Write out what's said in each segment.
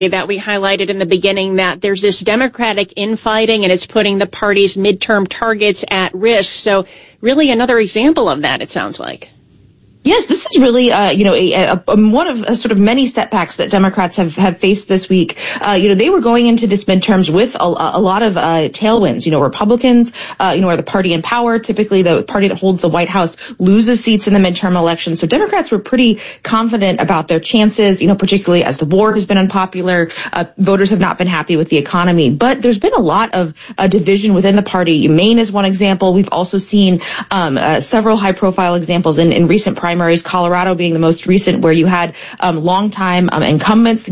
that we highlighted in the beginning, that there's this Democratic infighting and it's putting the party's midterm targets at risk. So really another example of that, it sounds like. Yes, this is really, one of sort of many setbacks that Democrats have faced this week. They were going into this midterms with a lot of tailwinds. Republicans, are the party in power. Typically, the party that holds the White House loses seats in the midterm election. So Democrats were pretty confident about their chances, particularly as the war has been unpopular. Voters have not been happy with the economy. But there's been a lot of division within the party. Maine is one example. We've also seen several high-profile examples in recent primaries, Colorado being the most recent, where you had longtime incumbents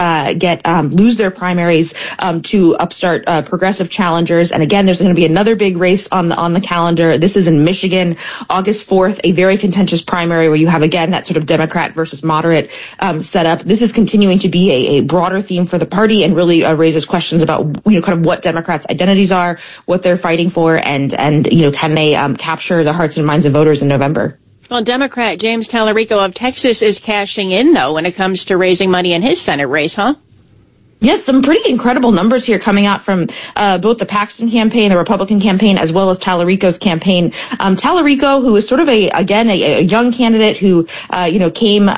lose their primaries to upstart progressive challengers. And again, there's going to be another big race on the calendar. This is in Michigan, August 4th, a very contentious primary where you have, again, that sort of Democrat versus moderate setup. This is continuing to be a broader theme for the party and really raises questions about, kind of what Democrats' identities are, what they're fighting for, and can they capture the hearts and minds of voters in November. Well, Democrat James Tallarico of Texas is cashing in, though, when it comes to raising money in his Senate race, huh? Yes, some pretty incredible numbers here coming out from both the Paxton campaign, the Republican campaign, as well as Tallarico's campaign. Tallarico, who is sort of a young candidate who, came,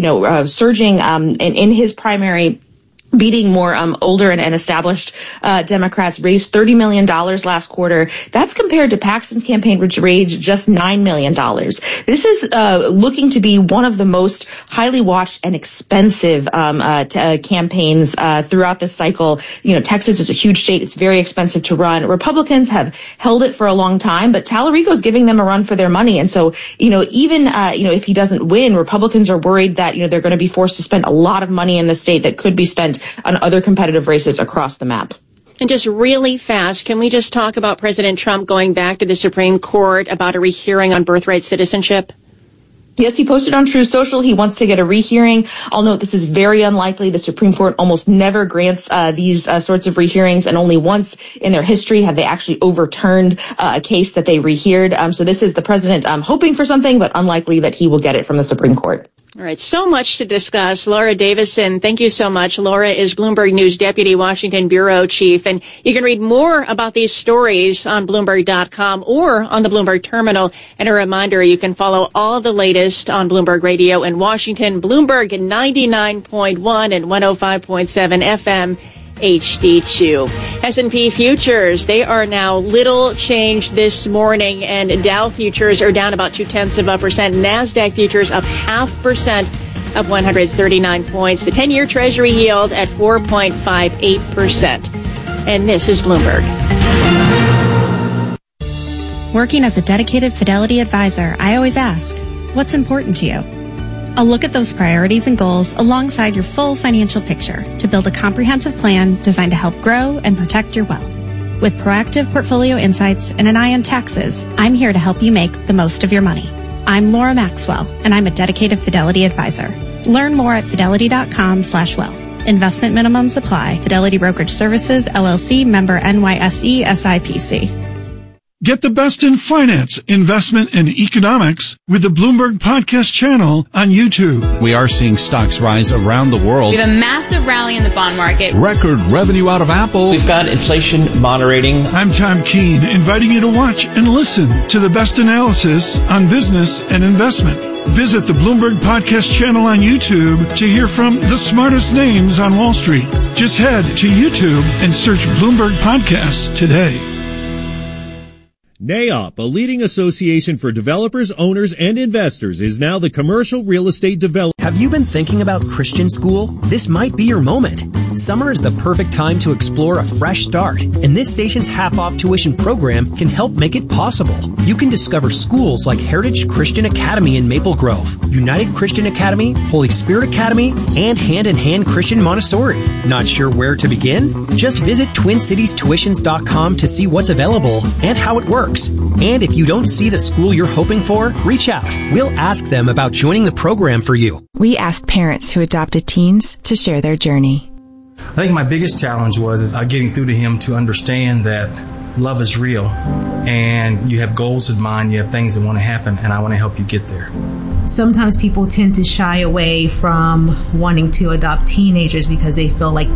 surging in his primary, beating more older and established Democrats, raised $30 million last quarter. That's compared to Paxton's campaign, which raised just $9 million. This is looking to be one of the most highly watched and expensive campaigns throughout this cycle. Texas is a huge state. It's very expensive to run. Republicans have held it for a long time, but Tallarico's giving them a run for their money. And so, even if he doesn't win, Republicans are worried that, they're going to be forced to spend a lot of money in the state that could be spent on other competitive races across the map. And just really fast, can we just talk about President Trump going back to the Supreme Court about a rehearing on birthright citizenship? Yes, he posted on Truth Social he wants to get a rehearing. I'll note this is very unlikely. The Supreme Court almost never grants these sorts of rehearings, and only once in their history have they actually overturned a case that they reheared. So this is the president hoping for something, but unlikely that he will get it from the Supreme Court. All right, so much to discuss. Laura Davison, thank you so much. Laura is Bloomberg News Deputy Washington Bureau Chief, and you can read more about these stories on Bloomberg.com or on the Bloomberg Terminal. And a reminder, you can follow all the latest on Bloomberg Radio in Washington, Bloomberg 99.1 and 105.7 FM. HD2. S&P futures, they are now little change this morning, and Dow futures are down about 0.2%. NASDAQ futures up 0.5%, up 139 points. The 10-year Treasury yield at 4.58%. And this is Bloomberg. Working as a dedicated Fidelity advisor, I always ask, what's important to you? I'll look at those priorities and goals alongside your full financial picture to build a comprehensive plan designed to help grow and protect your wealth. With proactive portfolio insights and an eye on taxes, I'm here to help you make the most of your money. I'm Laura Maxwell, and I'm a dedicated Fidelity advisor. Learn more at fidelity.com/wealth. Investment minimums apply. Fidelity Brokerage Services, LLC, member NYSE, SIPC. Get the best in finance, investment, and economics with the Bloomberg Podcast channel on YouTube. We are seeing stocks rise around the world. We have a massive rally in the bond market. Record revenue out of Apple. We've got inflation moderating. I'm Tom Keene, inviting you to watch and listen to the best analysis on business and investment. Visit the Bloomberg Podcast channel on YouTube to hear from the smartest names on Wall Street. Just head to YouTube and search Bloomberg Podcasts today. NAIOP, a leading association for developers, owners, and investors, is now the commercial real estate developer. Have you been thinking about Christian school? This might be your moment. Summer is the perfect time to explore a fresh start, and this station's half-off tuition program can help make it possible. You can discover schools like Heritage Christian Academy in Maple Grove, United Christian Academy, Holy Spirit Academy, and Hand in Hand Christian Montessori. Not sure where to begin? Just visit TwinCitiesTuitions.com to see what's available and how it works. And if you don't see the school you're hoping for, reach out. We'll ask them about joining the program for you. We asked parents who adopted teens to share their journey. I think my biggest challenge was getting through to him to understand that love is real and you have goals in mind, you have things that want to happen, and I want to help you get there. sometimes people tend to shy away from wanting to adopt teenagers because they feel like